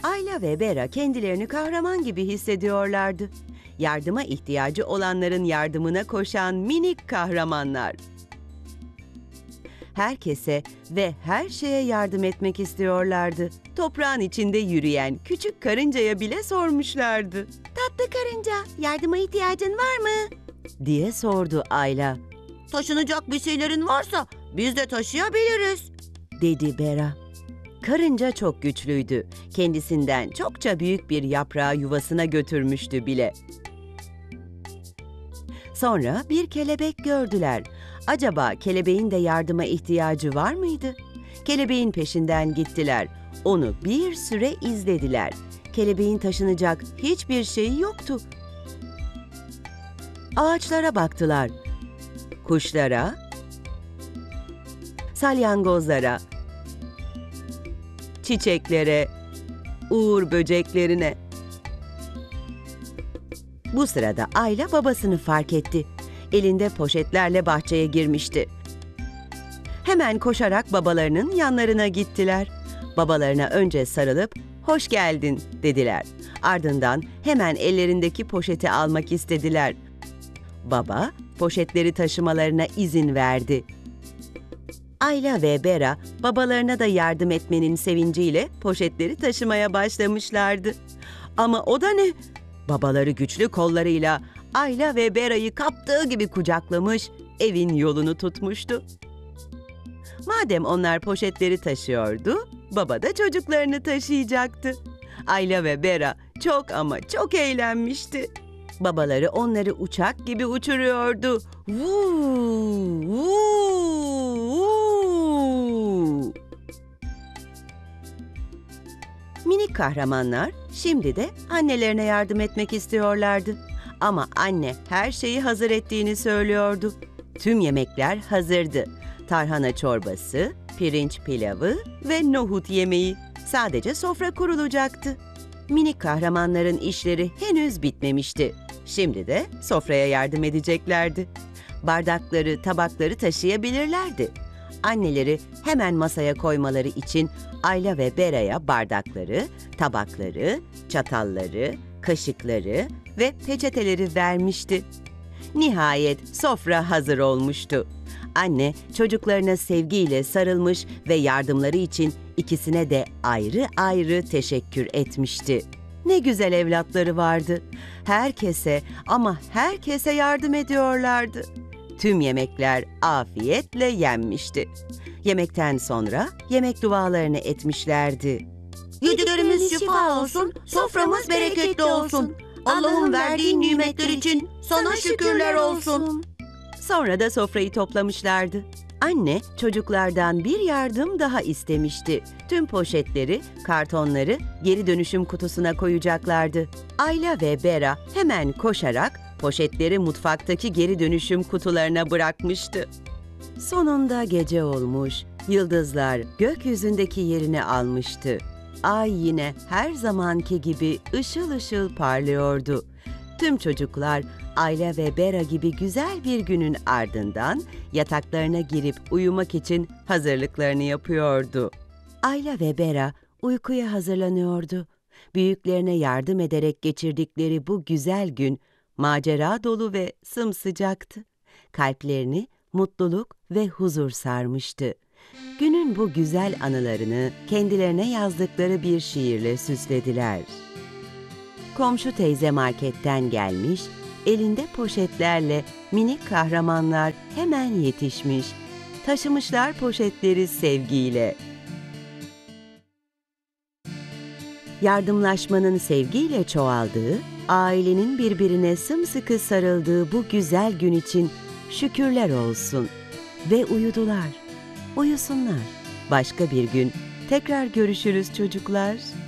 Ayla ve Bera kendilerini kahraman gibi hissediyorlardı. Yardıma ihtiyacı olanların yardımına koşan minik kahramanlar. Herkese ve her şeye yardım etmek istiyorlardı. Toprağın içinde yürüyen küçük karıncaya bile sormuşlardı. Tatlı karınca, yardıma ihtiyacın var mı? Diye sordu Ayla. Taşınacak bir şeylerin varsa biz de taşıyabiliriz. Dedi Bera. Karınca çok güçlüydü. Kendisinden çokça büyük bir yaprağı yuvasına götürmüştü bile. Sonra bir kelebek gördüler. Acaba kelebeğin de yardıma ihtiyacı var mıydı? Kelebeğin peşinden gittiler. Onu bir süre izlediler. Kelebeğin taşınacak hiçbir şeyi yoktu. Ağaçlara baktılar. Kuşlara, salyangozlara, çiçeklere, uğur böceklerine. Bu sırada Ayla babasını fark etti. Elinde poşetlerle bahçeye girmişti. Hemen koşarak babalarının yanlarına gittiler. Babalarına önce sarılıp "Hoş geldin" dediler. Ardından hemen ellerindeki poşeti almak istediler. Baba poşetleri taşımalarına izin verdi. Ayla ve Bera babalarına da yardım etmenin sevinciyle poşetleri taşımaya başlamışlardı. Ama o da ne? Babaları güçlü kollarıyla Ayla ve Bera'yı kaptığı gibi kucaklamış, evin yolunu tutmuştu. Madem onlar poşetleri taşıyordu, baba da çocuklarını taşıyacaktı. Ayla ve Bera çok ama çok eğlenmişti. Babaları onları uçak gibi uçuruyordu. Vuu, vuu, vuu. Minik kahramanlar şimdi de annelerine yardım etmek istiyorlardı. Ama anne her şeyi hazır ettiğini söylüyordu. Tüm yemekler hazırdı. Tarhana çorbası, pirinç pilavı ve nohut yemeği. Sadece sofra kurulacaktı. Minik kahramanların işleri henüz bitmemişti. Şimdi de sofraya yardım edeceklerdi. Bardakları, tabakları taşıyabilirlerdi. Anneleri hemen masaya koymaları için Ayla ve Bera'ya bardakları, tabakları, çatalları, kaşıkları ve peçeteleri vermişti. Nihayet sofra hazır olmuştu. Anne çocuklarına sevgiyle sarılmış ve yardımları için ikisine de ayrı ayrı teşekkür etmişti. Ne güzel evlatları vardı. Herkese ama herkese yardım ediyorlardı. Tüm yemekler afiyetle yenmişti. Yemekten sonra yemek dualarını etmişlerdi. Yedilerimiz şifa olsun, soframız bereketli olsun. Allah'ın verdiği nimetler için sana şükürler olsun. Sonra da sofrayı toplamışlardı. Anne çocuklardan bir yardım daha istemişti. Tüm poşetleri, kartonları geri dönüşüm kutusuna koyacaklardı. Ayla ve Bera hemen koşarak poşetleri mutfaktaki geri dönüşüm kutularına bırakmıştı. Sonunda gece olmuş, yıldızlar gökyüzündeki yerini almıştı. Ay yine her zamanki gibi ışıl ışıl parlıyordu. Tüm çocuklar Ayla ve Bera gibi güzel bir günün ardından yataklarına girip uyumak için hazırlıklarını yapıyordu. Ayla ve Bera uykuya hazırlanıyordu. Büyüklerine yardım ederek geçirdikleri bu güzel gün macera dolu ve sımsıcaktı. Kalplerini mutluluk ve huzur sarmıştı. Günün bu güzel anılarını kendilerine yazdıkları bir şiirle süslediler. Komşu teyze marketten gelmiş, elinde poşetlerle minik kahramanlar hemen yetişmiş. Taşımışlar poşetleri sevgiyle. Yardımlaşmanın sevgiyle çoğaldığı, ailenin birbirine sımsıkı sarıldığı bu güzel gün için şükürler olsun. Ve uyudular. Uyusunlar. Başka bir gün tekrar görüşürüz çocuklar.